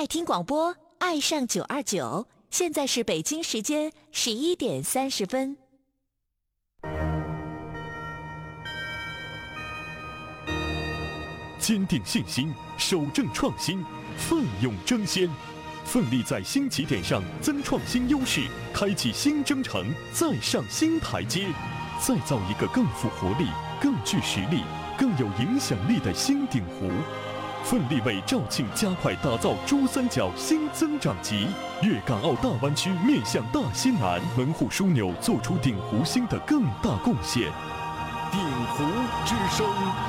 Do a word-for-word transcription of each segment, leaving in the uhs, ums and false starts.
爱听广播，爱上九二九。现在是北京时间十一点三十分。 坚定信心，守正创新，奋勇争先，奋力在新起点上增创新优势，开启新征程，再上新台阶，再造一个更富活力、更具实力、更有影响力的新鼎湖。奋力为肇庆加快打造珠三角新增长极，粤港澳大湾区面向大西南，门户枢纽做出鼎湖新的更大贡献。鼎湖之声。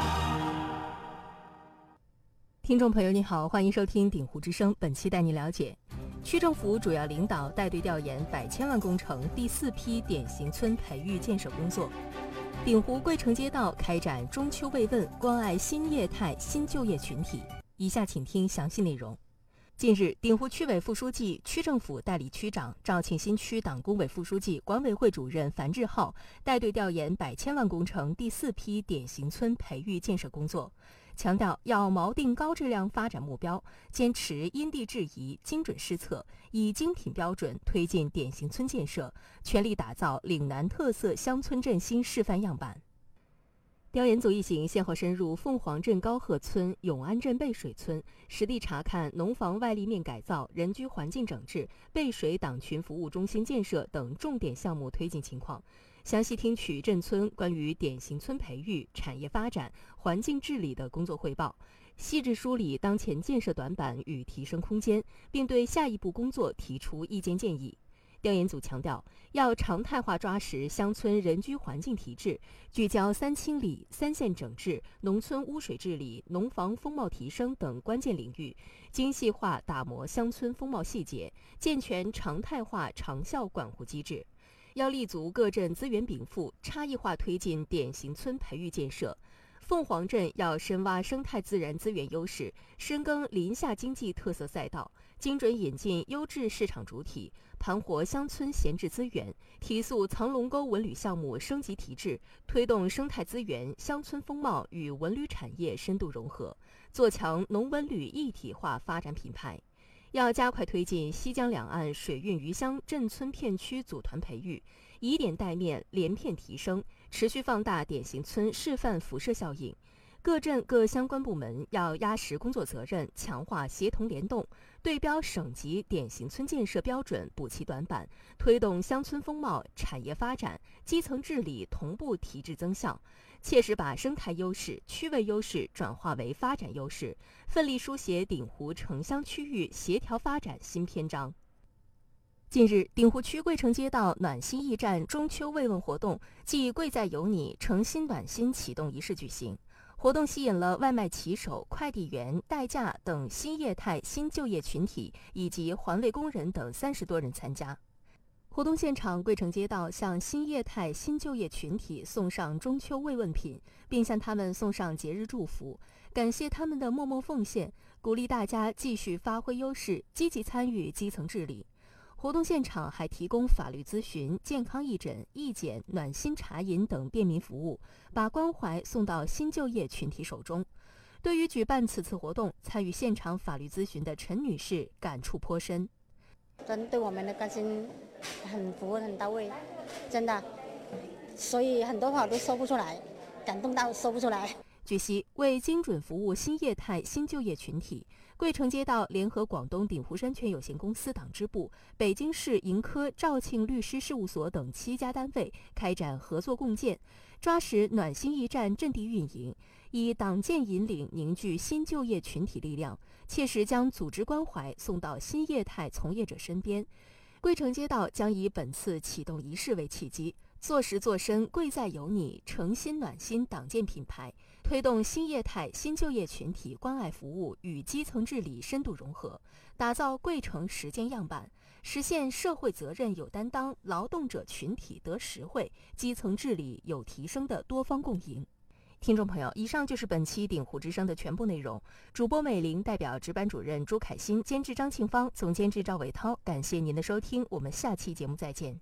听众朋友你好，欢迎收听鼎湖之声，本期带你了解区政府主要领导带队调研百千万工程第四批典型村培育建设工作。鼎湖桂城街道开展中秋慰问，关爱新业态新就业群体。以下请听详细内容。近日，鼎湖区委副书记、区政府代理区长、肇庆新区党工委副书记、管委会主任樊志浩带队调研百千万工程第四批典型村培育建设工作，强调要锚定高质量发展目标，坚持因地制宜、精准施策，以精品标准推进典型村建设，全力打造岭南特色乡村振兴示范样板。调研组一行先后深入凤凰镇高鹤村、永安镇背水村，实地查看农房外立面改造、人居环境整治、背水党群服务中心建设等重点项目推进情况，详细听取镇村关于典型村培育、产业发展、环境治理的工作汇报，细致梳理当前建设短板与提升空间，并对下一步工作提出意见建议。调研组强调，要常态化抓实乡村人居环境提质，聚焦三清理、三线整治、农村污水治理、农房风貌提升等关键领域，精细化打磨乡村风貌细节，健全常态化长效管护机制。要立足各镇资源禀赋，差异化推进典型村培育建设。凤凰镇要深挖生态自然资源优势，深耕林下经济特色赛道，精准引进优质市场主体，盘活乡村闲置资源，提速藏龙沟文旅项目升级提质，推动生态资源、乡村风貌与文旅产业深度融合，做强农文旅一体化发展品牌。要加快推进西江两岸水运渔乡镇村片区组团培育，以点带面，连片提升，持续放大典型村示范辐射效应。各镇各相关部门要压实工作责任，强化协同联动，对标省级典型村建设标准，补齐短板，推动乡村风貌、产业发展、基层治理同步提质增效，切实把生态优势、区位优势转化为发展优势，奋力书写鼎湖城乡区域协调发展新篇章。近日，鼎湖区桂城街道暖心驿站中秋慰问活动暨贵在有你诚心暖心启动仪式举行。活动吸引了外卖骑手、快递员、代驾等新业态新就业群体以及环卫工人等三十多人参加。活动现场，桂城街道向新业态新就业群体送上中秋慰问品，并向他们送上节日祝福，感谢他们的默默奉献，鼓励大家继续发挥优势，积极参与基层治理。活动现场还提供法律咨询、健康义诊、义检、暖心茶饮等便民服务，把关怀送到新就业群体手中。对于举办此次活动，参与现场法律咨询的陈女士感触颇深。 真对我们的关心很服务很到位，真的，所以很多话都说不出来，感动到说不出来。 据悉，为精准服务新业态新就业群体，桂城街道联合广东鼎湖山泉有限公司党支部、北京市盈科肇庆律师事务所等七家单位开展合作共建，抓实暖心驿站阵地运营，以党建引领凝聚新就业群体力量，切实将组织关怀送到新业态从业者身边。桂城街道将以本次启动仪式为契机，做实做深贵在有你诚心暖心党建品牌，推动新业态新就业群体关爱服务与基层治理深度融合，打造桂城实践样板，实现社会责任有担当、劳动者群体得实惠、基层治理有提升的多方共赢。听众朋友，以上就是本期鼎湖之声的全部内容。主播美玲代表值班主任朱凯欣，监制张庆芳，总监制赵伟涛，感谢您的收听，我们下期节目再见。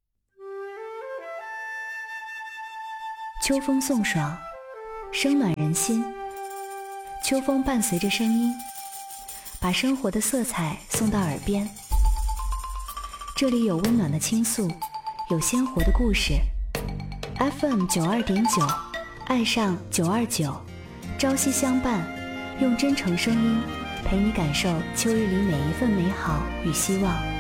秋风送爽，生暖人心。秋风伴随着声音， 把生活的色彩送到耳边。这里有温暖的倾诉，有鲜活的故事。F M 九二点九，爱上九二九，朝夕相伴，用真诚声音陪你感受秋日里每一份美好与希望。